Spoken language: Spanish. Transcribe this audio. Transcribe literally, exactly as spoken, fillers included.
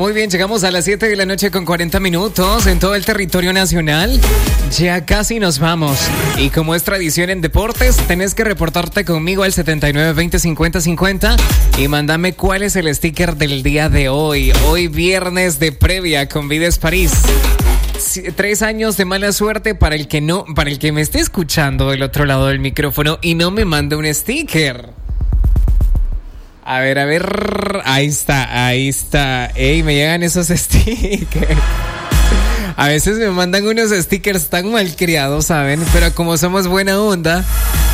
Muy bien, llegamos a las siete de la noche con cuarenta minutos en todo el territorio nacional. Ya casi nos vamos. Y como es tradición en deportes, tenés que reportarte conmigo al setenta y nueve veinte cincuenta cincuenta y mándame cuál es el sticker del día de hoy. Hoy viernes de previa con Vides París. Tres años de mala suerte para el que no, para el que me esté escuchando del otro lado del micrófono y no me mande un sticker. A ver, a ver, ahí está, ahí está. Ey, me llegan esos stickers. A veces me mandan unos stickers tan malcriados, ¿saben? Pero como somos buena onda,